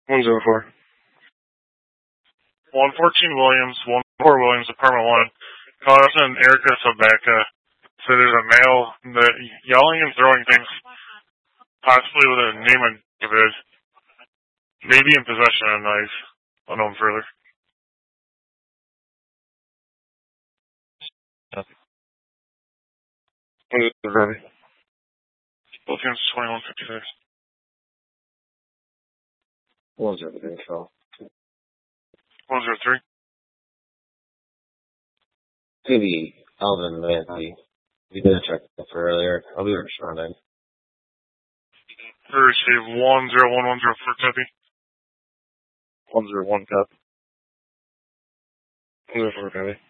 104. 114 Williams, 14 Williams, apartment 1. Carson and Erica Sabaka. So there's a male that yelling and throwing things, possibly with a name of David. Maybe in possession of a knife. Unknown further. Ready. Both games 21-56. 103. 103. Maybe Alvin Manley. We did a check for earlier. I'll be responding. Receive 10110 for copy. 101 cup. 104 copy.